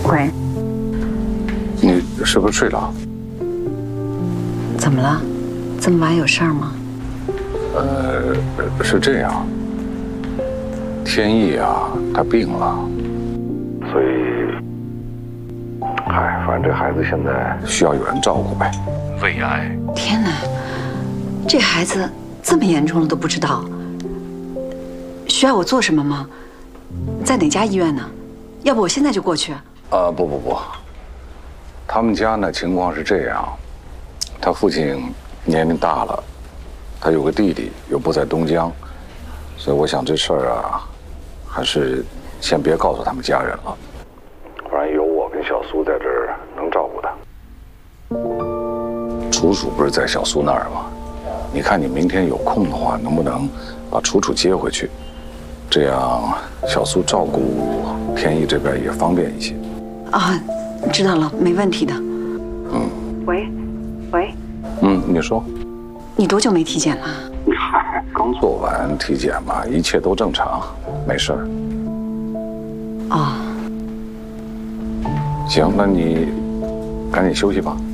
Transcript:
喂， 你是不是睡了？ 怎么了？这么晚有事儿吗？ 是这样，天意啊，他病了，所以，反正这孩子现在需要有人照顾呗。胃癌。 天哪，这孩子这么严重了都不知道，需要我做什么吗？在哪家医院呢？要不我现在就过去。 不，他们家呢情况是这样，他父亲年龄大了，他有个弟弟又不在东江，所以我想这事儿啊，还是先别告诉他们家人了，不然有我跟小苏在这儿能照顾他。楚楚不是在小苏那儿吗？你看你明天有空的话，能不能把楚楚接回去？这样小苏照顾天意这边也方便一些。 啊，知道了，没问题的。喂， 你说。 你多久没体检了？ 嗨，刚做完体检嘛，一切都正常，没事儿。 哦， 行，那你赶紧休息吧。